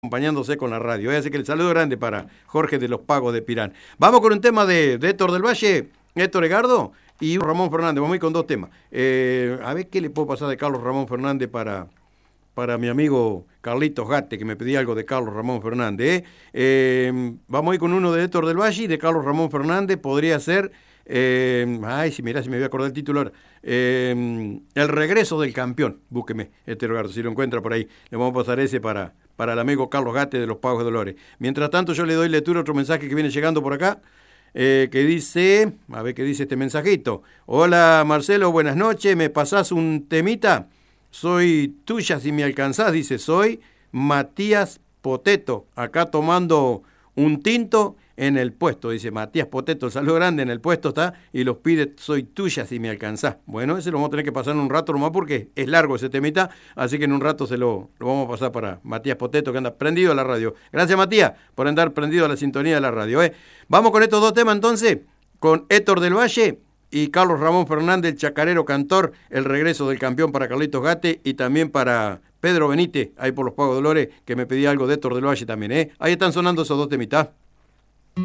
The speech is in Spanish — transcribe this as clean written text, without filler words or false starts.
acompañándose con la radio. Así que el saludo grande para Jorge de los Pagos de Pirán. Vamos con un tema de Héctor del Valle, Héctor Egardo y Ramón Fernández. Vamos a ir con dos temas. A ver qué le puedo pasar de Carlos Ramón Fernández para mi amigo Carlitos Gate, que me pedía algo de Carlos Ramón Fernández. Vamos a ir con uno de Héctor del Valle y de Carlos Ramón Fernández. Podría ser, si me voy a acordar el título ahora. El regreso del campeón. Búsqueme, Héctor Egardo, si lo encuentra por ahí. Le vamos a pasar ese para el amigo Carlos Gate de los Pagos de Dolores. Mientras tanto, yo le doy lectura a otro mensaje que viene llegando por acá. Que dice, a ver qué dice este mensajito. Hola Marcelo, buenas noches, ¿me pasás un temita? Soy tuya si me alcanzás, dice, soy Matías Poteto, acá tomando un tinto en el puesto, dice Matías Poteto, el saludo grande, en el puesto está, y los pide, soy tuya si me alcanzás. Bueno, ese lo vamos a tener que pasar en un rato nomás porque es largo ese temita, así que en un rato se lo vamos a pasar para Matías Poteto, que anda prendido a la radio. Gracias Matías por andar prendido a la sintonía de la radio. Vamos con estos dos temas entonces, con Héctor del Valle y Carlos Ramón Fernández, el chacarero cantor, el regreso del campeón para Carlitos Gate y también para Pedro Benítez, ahí por los Pagos de Dolores, que me pedía algo de Héctor del Valle también. Ahí están sonando esos dos temitas.